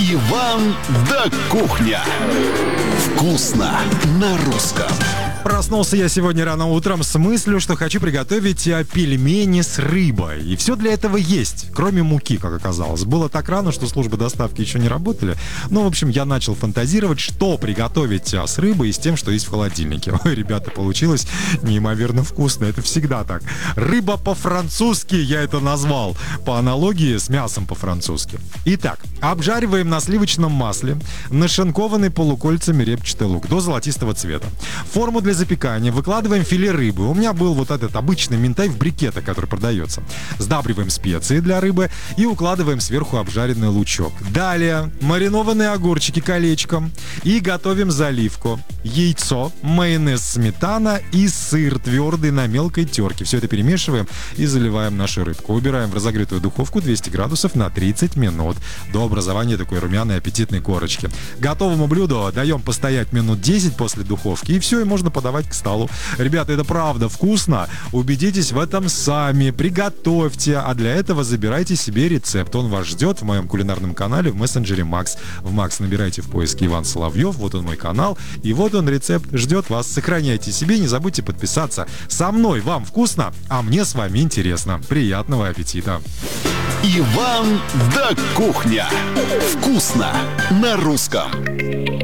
Иван да кухня. Вкусно на русском. Проснулся я сегодня рано утром с мыслью, что хочу приготовить пельмени с рыбой. И все для этого есть, кроме муки, как оказалось. Было так рано, что службы доставки еще не работали. Ну, в общем, я начал фантазировать, что приготовить с рыбой и с тем, что есть в холодильнике. Ой, ребята, получилось неимоверно вкусно. Это всегда так. Рыба по-французски я это назвал. По аналогии с мясом по-французски. Итак, обжариваем на сливочном масле нашинкованный полукольцами репчатый лук до золотистого цвета. В форму для запекания выкладываем филе рыбы. У меня был вот этот обычный минтай в брикетах, который продается. Сдабриваем специи для рыбы и укладываем сверху обжаренный лучок. Далее маринованные огурчики колечком и готовим заливку. Яйцо, майонез, сметана и сыр твердый на мелкой терке. Все это перемешиваем и заливаем нашу рыбку. Убираем в разогретую духовку 200 градусов на 30 минут до образования такой румяной аппетитной корочки. Готовому блюду даем постоять минут 10 после духовки, и все, и можно подавать к столу. Ребята, это правда вкусно. Убедитесь в этом сами. Приготовьте. А для этого забирайте себе рецепт. Он вас ждет в моем кулинарном канале в мессенджере Макс. В Макс набирайте в поиске Иван Соловьев. Вот он мой канал. И вот он, рецепт, ждет вас. Сохраняйте себе, не забудьте подписаться. Со мной вам вкусно, а мне с вами интересно. Приятного аппетита. Иван да кухня. Вкусно на русском.